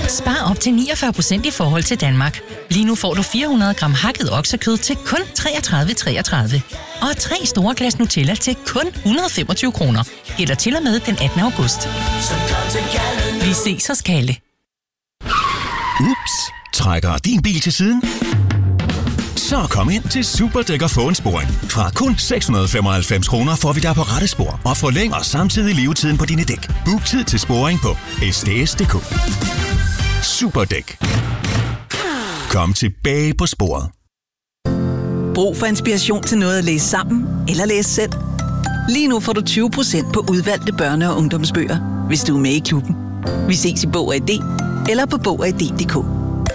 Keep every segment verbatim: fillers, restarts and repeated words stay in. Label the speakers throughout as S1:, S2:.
S1: Spar op til niogfyrre procent i forhold til Danmark. Lige nu får du fire hundrede gram hakket oksekød til kun treogtredive treogtredive. Og tre store glas Nutella til kun et hundrede og femogtyve kroner. Gælder til og med den attende august. Vi ses hos Kalle.
S2: Ups, trækker din bil til siden? Så kom ind til Superdæk og få en sporing. Fra kun seks hundrede og femoghalvfems kroner får vi dig på rette spor og forlænger samtidig levetiden på dine dæk. Book tid til sporing på s d s punktum d k. Superdæk. Kom tilbage på sporet.
S3: Brug for inspiration til noget at læse sammen eller læse selv? Lige nu får du tyve procent på udvalgte børne- og ungdomsbøger, hvis du er med i klubben. Vi ses i Bog og I D eller på bog og i d punktum d k.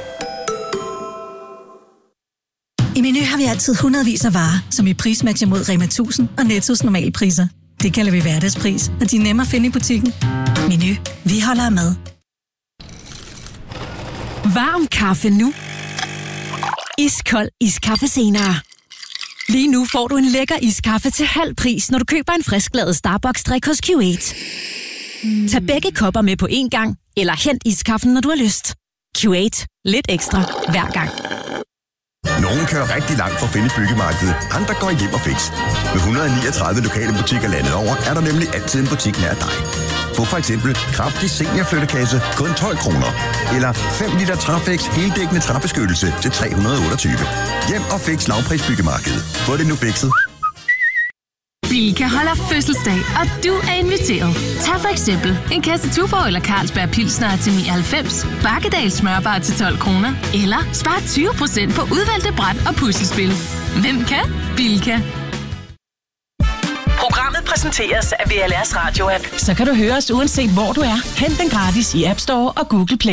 S4: I Meny har vi altid hundredvis af varer, som vi prismatcher mod Rema tusind og Nettos normale priser. Det kalder vi hverdagspris, og de er nemme at finde i butikken. Meny. Vi holder af mad.
S5: Varm kaffe nu. Iskold iskaffe senere. Lige nu får du en lækker iskaffe til halv pris, når du køber en frisklavet Starbucks-drik hos Q otte. Mm. Tag begge kopper med på én gang, eller hent iskaffen, når du har lyst. Q otte. Lidt ekstra hver gang.
S6: Nogle kører rigtig langt for at finde byggemarkedet, andre går hjem og fix. Med et hundrede og niogtredive lokale butikker landet over, er der nemlig altid en butik nær dig. Få for eksempel kraftig seniorflyttekasse kun tolv kroner. Eller fem liter Trafex heldækkende træbeskyttelse til tre hundrede og otteogtyve. Hjem og fix lavprisbyggemarkedet. Få det nu fikset.
S7: Bilka holder fødselsdag, og du er inviteret. Tag for eksempel en kasse Tuborg eller Carlsberg Pilsner til nioghalvfems, Bakkedal smørbar til tolv kroner, eller spar tyve procent på udvalgte bræt og puslespil. Hvem kan? Bilka.
S8: Programmet præsenteres af V L R's radio-app. Så kan du høre os uanset hvor du er. Hent den gratis i App Store og Google Play.